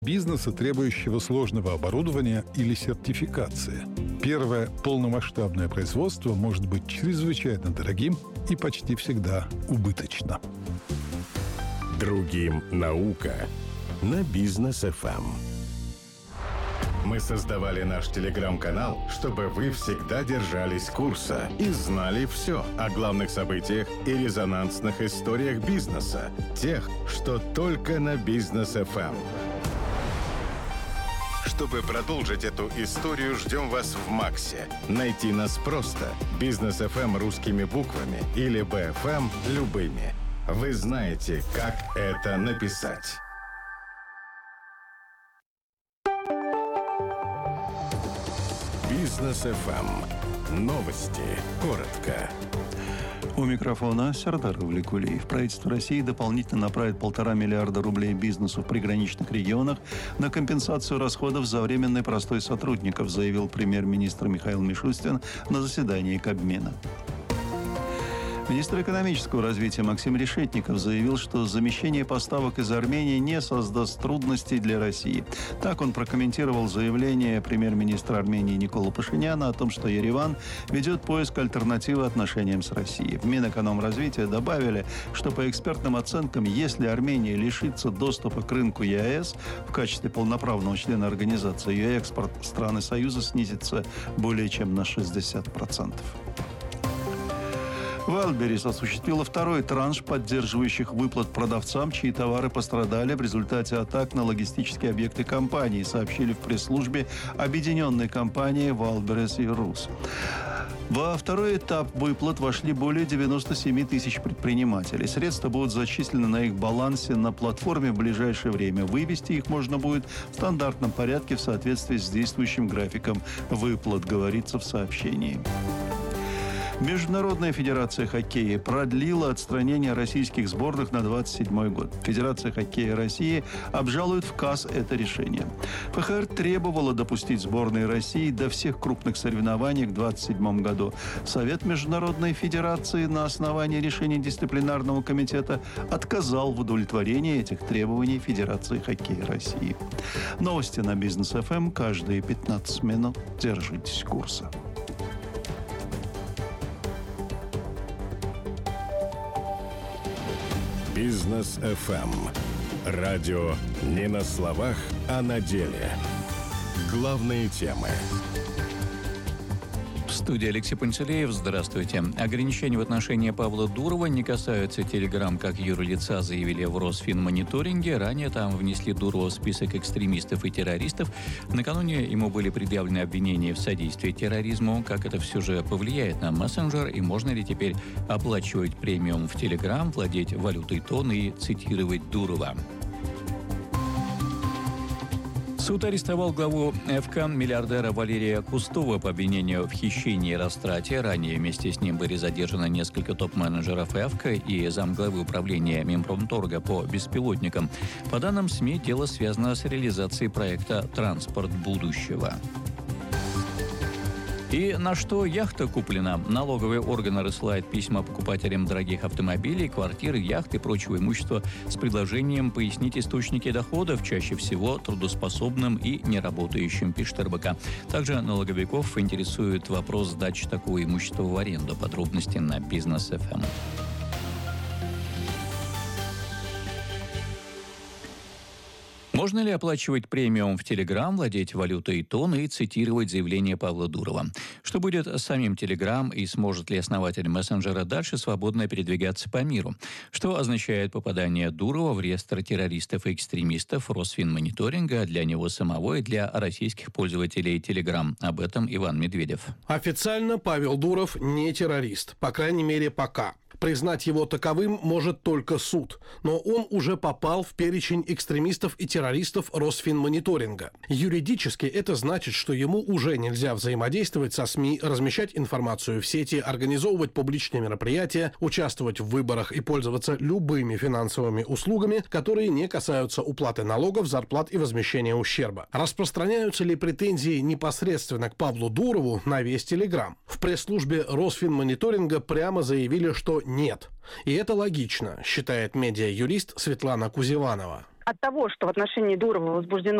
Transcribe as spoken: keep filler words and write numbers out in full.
бизнеса, требующего сложного оборудования или сертификации. Первое полномасштабное производство может быть чрезвычайно дорогим и почти всегда убыточно. Другим наука на Бизнес эф эм. Мы создавали наш телеграм-канал, чтобы вы всегда держались курса и знали все о главных событиях и резонансных историях бизнеса, тех, что только на Бизнес эф эм. Чтобы продолжить эту историю, ждем вас в Максе. Найти нас просто. Бизнес эф эм русскими буквами или би эф эм любыми. Вы знаете, как это написать. Бизнес эф эм. Новости. Коротко. У микрофона Сардар Увлекулиев. Правительство России дополнительно направит полтора миллиарда рублей бизнесу в приграничных регионах на компенсацию расходов за временный простой сотрудников, заявил премьер-министр Михаил Мишустин на заседании Кабмина. Министр экономического развития Максим Решетников заявил, что замещение поставок из Армении не создаст трудностей для России. Так он прокомментировал заявление премьер-министра Армении Николы Пашиняна о том, что Ереван ведет поиск альтернативы отношениям с Россией. В Минэкономразвития добавили, что по экспертным оценкам, если Армения лишится доступа к рынку ЕАЭС в качестве полноправного члена организации, ее экспорт страны Союза снизится более чем на шестьдесят процентов. Wildberries осуществила второй транш поддерживающих выплат продавцам, чьи товары пострадали в результате атак на логистические объекты компании, сообщили в пресс-службе объединенной компании Wildberries и Рус. Во второй этап выплат вошли более девяносто семь тысяч предпринимателей. Средства будут зачислены на их балансе на платформе в ближайшее время. Вывести их можно будет в стандартном порядке в соответствии с действующим графиком выплат, говорится в сообщении. Международная федерация хоккея продлила отстранение российских сборных на двадцать седьмой год. Федерация хоккея России обжалует в КАС это решение. эф ха эр требовала допустить сборные России до всех крупных соревнований в двадцать седьмом году. Совет Международной федерации на основании решения дисциплинарного комитета отказал в удовлетворении этих требований Федерации хоккея России. Новости на Бизнес эф эм каждые пятнадцать минут. Держитесь курса. Бизнес эф эм. Радио не на словах, а на деле. Главные темы. В студии Алексей Пантелеев. Здравствуйте. Ограничения в отношении Павла Дурова не касаются Телеграм как юрлица, заявили в Росфинмониторинге. Ранее там внесли Дурова в список экстремистов и террористов. Накануне ему были предъявлены обвинения в содействии терроризму. Как это все же повлияет на мессенджер и можно ли теперь оплачивать премиум в Телеграм, владеть валютой тон и цитировать Дурова? Суд арестовал главу эф ка миллиардера Валерия Кустова по обвинению в хищении и растрате. Ранее вместе с ним были задержаны несколько топ-менеджеров эф ка и замглавы управления Минпромторга по беспилотникам. По данным СМИ, дело связано с реализацией проекта «Транспорт будущего». И на что яхта куплена? Налоговые органы рассылают письма покупателям дорогих автомобилей, квартир, яхт и прочего имущества с предложением пояснить источники доходов, чаще всего трудоспособным и неработающим, пишет эр бэ ка. Также налоговиков интересует вопрос сдачи такого имущества в аренду. Подробности на Бизнес эф эм. Можно ли оплачивать премиум в Телеграм, владеть валютой тон и цитировать заявление Павла Дурова? Что будет с самим Телеграм и сможет ли основатель мессенджера дальше свободно передвигаться по миру? Что означает попадание Дурова в реестр террористов и экстремистов Росфинмониторинга для него самого и для российских пользователей Телеграм? Об этом Иван Медведев. Официально Павел Дуров не террорист, по крайней мере пока. Признать его таковым может только суд, но он уже попал в перечень экстремистов и террористов Росфинмониторинга. Юридически это значит, что ему уже нельзя взаимодействовать со СМИ, размещать информацию в сети, организовывать публичные мероприятия, участвовать в выборах и пользоваться любыми финансовыми услугами, которые не касаются уплаты налогов, зарплат и возмещения ущерба. Распространяются ли претензии непосредственно к Павлу Дурову на весь Телеграм? В пресс-службе Росфинмониторинга прямо заявили, что нет. И это логично, считает медиа-юрист Светлана Кузеванова. от того, что в отношении Дурова возбуждено